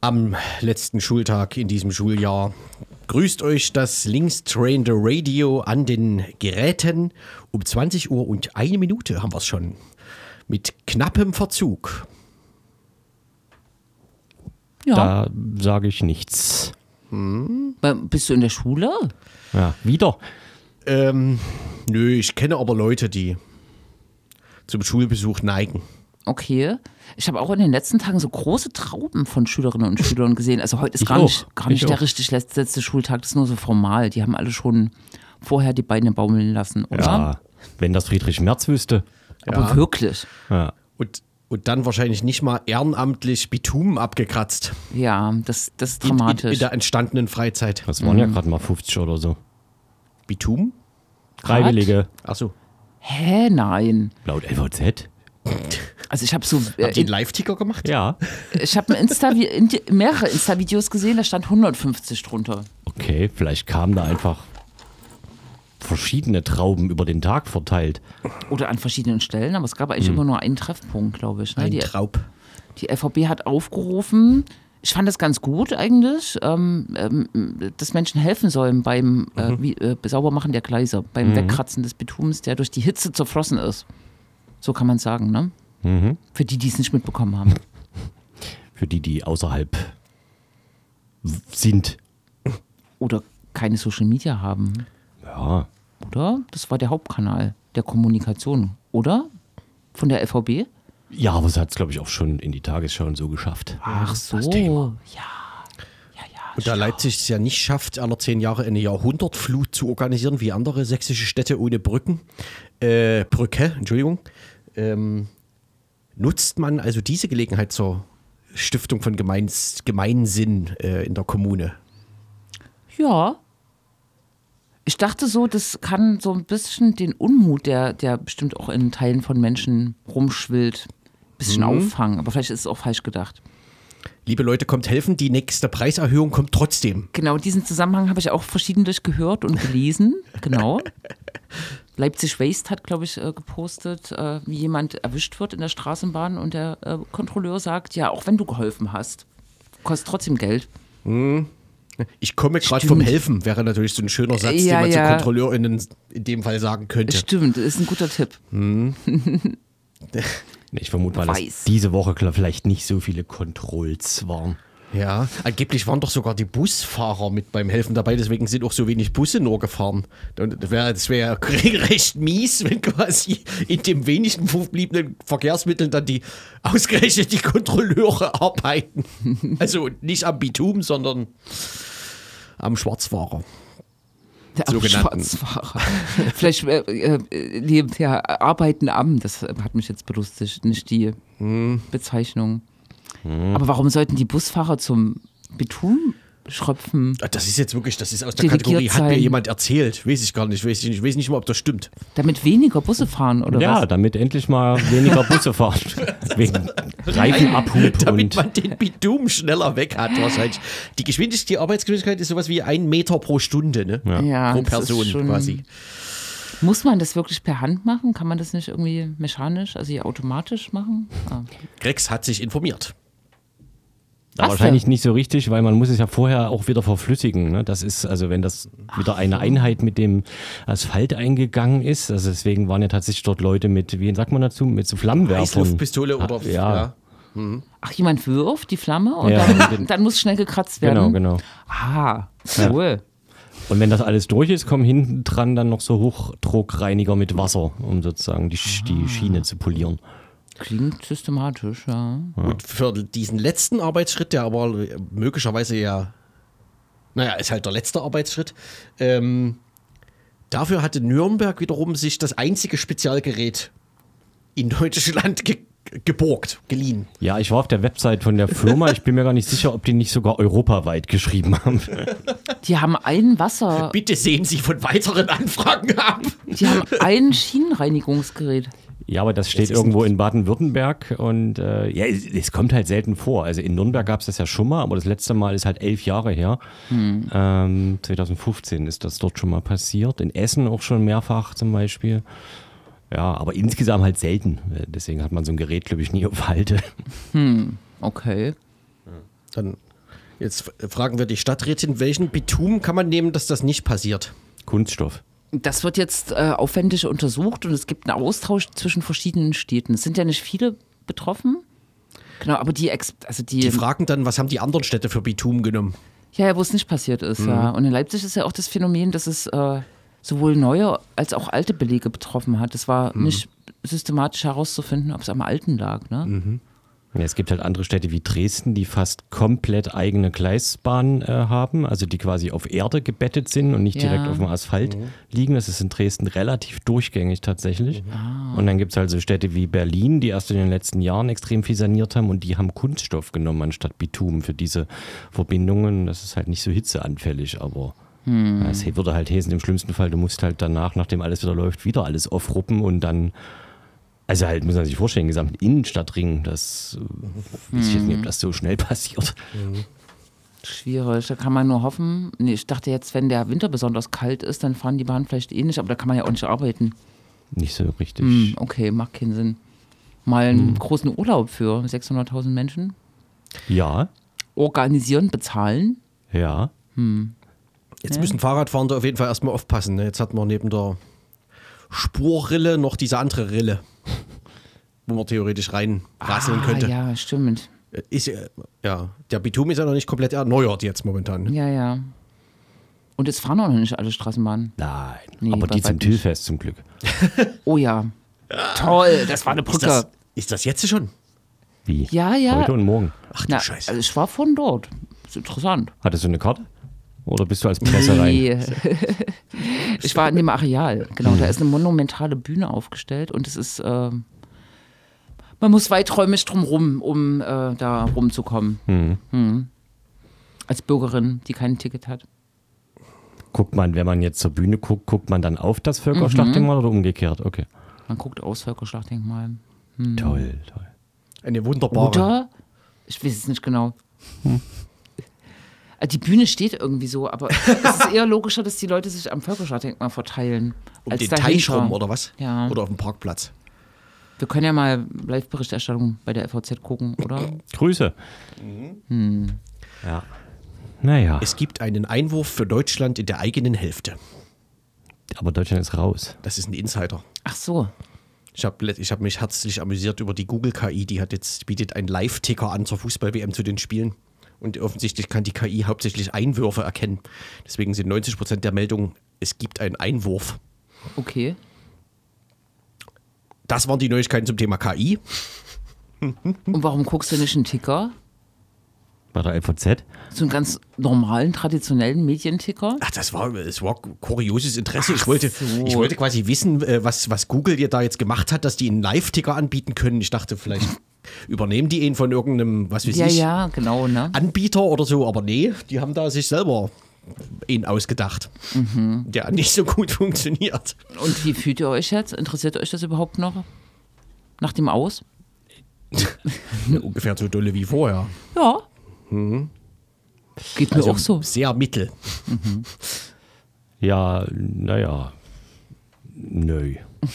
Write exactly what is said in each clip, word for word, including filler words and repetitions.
am letzten Schultag in diesem Schuljahr. Grüßt euch das Linkstrained Radio an den Geräten. Um zwanzig Uhr und eine Minute haben wir es schon. Mit knappem Verzug. Ja. Da sage ich nichts. Hm. Bist du in der Schule? Ja, wieder. Ähm, nö, ich kenne aber Leute, die zum Schulbesuch neigen. Okay. Ich habe auch in den letzten Tagen so große Trauben von Schülerinnen und Schülern gesehen. Also heute ist Ich gar auch. nicht, gar nicht Ich der auch. richtig letzte, letzte Schultag, das ist nur so formal. Die haben alle schon vorher die Beine baumeln lassen, oder? Ja, wenn das Friedrich Merz wüsste. Aber Ja. wirklich. Ja. Und, und dann wahrscheinlich nicht mal ehrenamtlich Bitumen abgekratzt. Ja, das, das ist In, in, dramatisch. in der entstandenen Freizeit. Das waren ja gerade mal fünfzig oder so. Bitumen? Freiwillige, Achso. Hä, nein. laut L V Z. Also ich habe so, Habt ihr äh, einen Live-Ticker gemacht? Ja. ich habe Insta mehrere Insta-Videos gesehen, da stand hundertfünfzig drunter. Okay, vielleicht kamen da einfach verschiedene Trauben über den Tag verteilt. Oder an verschiedenen Stellen, aber es gab eigentlich immer nur einen Treffpunkt, glaube ich. Ne? Ein Die, Traub. die L V B hat aufgerufen, ich fand das ganz gut eigentlich, ähm, ähm, dass Menschen helfen sollen beim äh, wie, äh, Saubermachen der Gleise, beim Wegkratzen des Betums, der durch die Hitze zerflossen ist. So kann man es sagen, ne? Mhm. Für die, die es nicht mitbekommen haben. Für die, die außerhalb w- sind. Oder keine Social Media haben. Ja. Oder? Das war der Hauptkanal der Kommunikation. Oder? Von der L V B? Ja, aber sie hat es, glaube ich, auch schon in die Tagesschau und so geschafft. Ach so. Das Thema. Ja. Ja, ja. Und da Leipzig es ja nicht schafft, alle zehn Jahre eine Jahrhundertflut zu organisieren, wie andere sächsische Städte ohne Brücken, äh, Brücke, Entschuldigung, ähm, nutzt man also diese Gelegenheit zur Stiftung von Gemeins, Gemeinsinn äh, in der Kommune. Ja. Ich dachte so, das kann so ein bisschen den Unmut, der, der bestimmt auch in Teilen von Menschen rumschwillt, ein bisschen auffangen. Aber vielleicht ist es auch falsch gedacht. Liebe Leute, kommt helfen, die nächste Preiserhöhung kommt trotzdem. Genau, diesen Zusammenhang habe ich auch verschiedentlich gehört und gelesen. Genau. Leipzig Waste hat, glaube ich, äh, gepostet, äh, wie jemand erwischt wird in der Straßenbahn und der äh, Kontrolleur sagt, ja, auch wenn du geholfen hast, kostet trotzdem Geld. Ich komme gerade Stimmt. vom Helfen, wäre natürlich so ein schöner Satz, Ja, den man ja. zu KontrolleurInnen in dem Fall sagen könnte. Stimmt, das ist ein guter Tipp. Ich vermute mal, dass Weiß. diese Woche klar, vielleicht nicht so viele Kontrolls waren. Ja, angeblich waren doch sogar die Busfahrer mit beim Helfen dabei, deswegen sind auch so wenig Busse nur gefahren. Und das wäre das wär recht mies, wenn quasi in dem wenigen verbliebenen Verkehrsmitteln dann die ausgerechnet die Kontrolleure arbeiten. Also nicht am Bitum, sondern am Schwarzfahrer. Der Sogenannten. Schwarzfahrer. Vielleicht äh, äh, lebt ja Arbeiten am, das hat mich jetzt belustigt, nicht die Bezeichnung. Aber warum sollten die Busfahrer zum Bitum schröpfen? Das ist jetzt wirklich, das ist aus der Delegiert Kategorie, hat mir sein. jemand erzählt. Weiß ich gar nicht, weiß ich nicht, weiß nicht mal, ob das stimmt. Damit weniger Busse fahren oder Ja, was? damit endlich mal weniger Busse fahren. Wegen Reifenabhub Damit und man den Bitum schneller weg hat wahrscheinlich. Die Geschwindigkeit, die Arbeitsgeschwindigkeit ist sowas wie ein Meter pro Stunde, ne? Ja, Pro das ist Person schon- quasi. Muss man das wirklich per Hand machen? Kann man das nicht irgendwie mechanisch, also hier automatisch machen? Ah. Grex hat sich informiert. da Hast wahrscheinlich du? nicht so richtig, weil man muss es ja vorher auch wieder verflüssigen. Ne? Das ist, also wenn das wieder eine Einheit mit dem Asphalt eingegangen ist, also deswegen waren ja tatsächlich dort Leute mit, wie sagt man dazu, mit so Flammenwerfern. Heißluftpistole oder ja. Ach, jemand wirft die Flamme und Ja. dann, dann muss schnell gekratzt werden? Genau, genau. Ah, cool. Und wenn das alles durch ist, kommen hinten dran dann noch so Hochdruckreiniger mit Wasser, um sozusagen die, Sch- die Schiene zu polieren. Klingt systematisch, ja. Und für diesen letzten Arbeitsschritt, der aber möglicherweise ja, naja, ist halt der letzte Arbeitsschritt, ähm, dafür hatte Nürnberg wiederum sich das einzige Spezialgerät in Deutschland ge geborgt, geliehen. Ja, ich war auf der Website von der Firma. Ich bin mir gar nicht sicher, ob die nicht sogar europaweit geschrieben haben. Die haben ein Wasser, Bitte sehen Sie von weiteren Anfragen ab. die haben ein Schienenreinigungsgerät. Ja, aber das steht ist irgendwo nicht- in Baden-Württemberg und äh, ja, es, es kommt halt selten vor. Also in Nürnberg gab es das ja schon mal, aber das letzte Mal ist halt elf Jahre her. Ähm, zwanzig fünfzehn ist das dort schon mal passiert. In Essen auch schon mehrfach zum Beispiel. Ja, aber insgesamt halt selten. Deswegen hat man so ein Gerät, glaube ich, nie auf Halte. Okay. Dann Jetzt fragen wir die Stadträtin, welchen Bitumen kann man nehmen, dass das nicht passiert? Kunststoff. Das wird jetzt äh, aufwendig untersucht und es gibt einen Austausch zwischen verschiedenen Städten. Es sind ja nicht viele betroffen. Genau, aber die, Ex also die, Die fragen dann, was haben die anderen Städte für Bitumen genommen? ja, ja, wo es nicht passiert ist, Mhm. ja. Und in Leipzig ist ja auch das Phänomen, dass es äh, sowohl neue als auch alte Belege betroffen hat. Es war Mhm. nicht systematisch herauszufinden, ob es am alten lag. Ne? Mhm. Ja, es gibt halt andere Städte wie Dresden, die fast komplett eigene Gleisbahnen äh, haben, also die quasi auf Erde gebettet sind und nicht Ja. direkt auf dem Asphalt liegen. Das ist in Dresden relativ durchgängig tatsächlich. Und dann gibt es halt so Städte wie Berlin, die erst in den letzten Jahren extrem viel saniert haben und die haben Kunststoff genommen anstatt Bitumen für diese Verbindungen. Das ist halt nicht so hitzeanfällig, aber Hm. ja, es würde halt heißen, im schlimmsten Fall, du musst halt danach, nachdem alles wieder läuft, wieder alles aufruppen und dann also halt, muss man sich vorstellen, gesamt Innenstadtring, das äh, weiß ich jetzt nicht, ob das so schnell passiert. Schwierig, da kann man nur hoffen. Nee, ich dachte jetzt, wenn der Winter besonders kalt ist, dann fahren die Bahnen vielleicht eh nicht, aber da kann man ja auch nicht arbeiten. Nicht so richtig. Hm, okay, macht keinen Sinn. Mal einen großen Urlaub für sechshunderttausend Menschen Ja, organisieren, bezahlen. ja. Jetzt müssen Fahrradfahrende auf jeden Fall erstmal aufpassen. Ne? Jetzt hat man neben der Spurrille noch diese andere Rille, wo man theoretisch reinrasseln ah, könnte. Ja, stimmt. Ist, äh, ja, der Bitumen ist ja noch nicht komplett erneuert jetzt momentan. Ne? Ja, ja. Und es fahren auch noch nicht alle Straßenbahnen. Nein, Nee, aber bei die zum weitem nicht. Tillfest zum Glück. Oh ja. Toll, das war eine Ist Brücke. das, ist das jetzt schon? Wie? Ja, ja. Heute und morgen. Ach du Na, Scheiße. also ich war von dort. Ist interessant. Hattest du eine Karte? Oder bist du als Presse rein? Nee. Ich war in dem Areal. Genau, da ist eine monumentale Bühne aufgestellt und es ist, äh, man muss weiträumig drum rum, um äh, da rumzukommen. Hm. Als Bürgerin, die kein Ticket hat. Guckt man, wenn man jetzt zur Bühne guckt, guckt man dann auf das Völkerschlachtdenkmal oder umgekehrt? Okay. Man guckt aus Völkerschlachtdenkmal. Toll, toll. Eine wunderbare. Oder? Ich weiß es nicht genau. Äh, Die Bühne steht irgendwie so, aber es ist eher logischer, dass die Leute sich am Völkerschlachtdenkmal verteilen. Um als den dahinter. Teich rum oder was? Ja. Oder auf dem Parkplatz. Wir können ja mal Live-Berichterstattung bei der F V Z gucken, oder? Grüße. Ja. Naja, Es gibt einen Einwurf für Deutschland in der eigenen Hälfte. aber Deutschland ist raus. Das ist ein Insider. Ach so. Ich habe ich hab mich herzlich amüsiert über die Google-K I. Die hat jetzt, bietet einen Live-Ticker an zur Fußball-W M zu den Spielen. Und offensichtlich kann die K I hauptsächlich Einwürfe erkennen. Deswegen sind neunzig Prozent der Meldungen, es gibt einen Einwurf. Okay. Das waren die Neuigkeiten zum Thema K I. Und warum guckst du nicht einen Ticker? Bei der L V Z? So einen ganz normalen, traditionellen Medienticker? Ach, das war, es war kurioses Interesse. Ich Ach wollte, so. ich wollte quasi wissen, äh, was, was Google dir da jetzt gemacht hat, dass die einen Live-Ticker anbieten können. Ich dachte, vielleicht übernehmen die ihn von irgendeinem, was weiß Ja, ich, ja, genau, ne? Anbieter oder so. Aber nee, die haben da sich selber ihn ausgedacht, der nicht so gut funktioniert. Und wie fühlt ihr euch jetzt? Interessiert euch das überhaupt noch? Nach dem Aus? Ungefähr so dolle wie vorher. Ja. Geht mir Also auch so. sehr mittel. Ja, naja. Nö.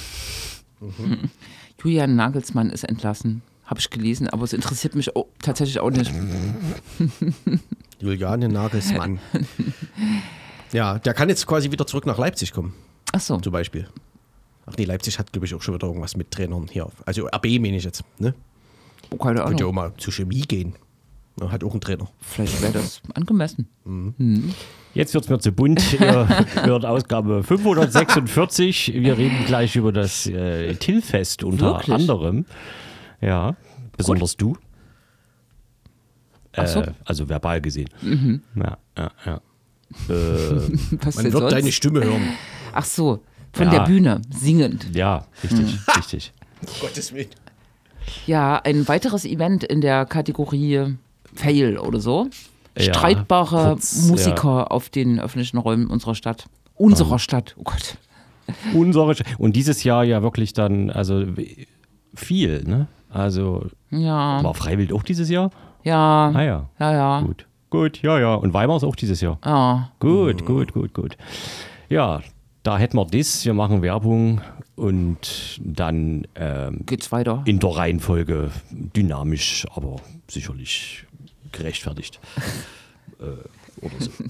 Julian Nagelsmann ist entlassen. Habe ich gelesen, aber es interessiert mich auch, tatsächlich auch nicht. Juliane Nagelsmann. Ja, der kann jetzt quasi wieder zurück nach Leipzig kommen, Ach so. zum Beispiel. Ach nee, Leipzig hat, glaube ich, auch schon wieder irgendwas mit Trainern hier. Also R B meine ich jetzt. Ne? Oh, keine Könnte ja Ahnung. auch mal zu Chemie gehen. Ja, hat auch einen Trainer. Vielleicht wäre das angemessen. Jetzt wird es mir zu bunt. Ihr hört Ausgabe fünfhundertsechsundvierzig. Wir reden gleich über das äh, Tillfest unter Wirklich? anderem. Ja, besonders du. Ach so. Äh, also verbal gesehen. Ja, ja, ja. Äh, Was Man denn wird sonst? deine Stimme hören. Ach so, von Ja. der Bühne, singend. ja, richtig, richtig. Gottes Willen. Ja, ein weiteres Event in der Kategorie Fail oder so. Ja, Streitbare kurz, Musiker auf den öffentlichen Räumen unserer Stadt. Unserer Stadt, oh Gott. Unsere Sch- Und dieses Jahr ja wirklich dann, also viel, ne? Also Ja, war Freiwild auch dieses Jahr? ja, Ah ja, ja, ja. gut. Gut, ja, ja. Und Weimar ist auch dieses Jahr. Ja, Gut, gut, gut, gut. Ja, da hätten wir das. Wir machen Werbung und dann ähm, geht's weiter. in der Reihenfolge dynamisch, aber sicherlich gerechtfertigt. äh, oder so.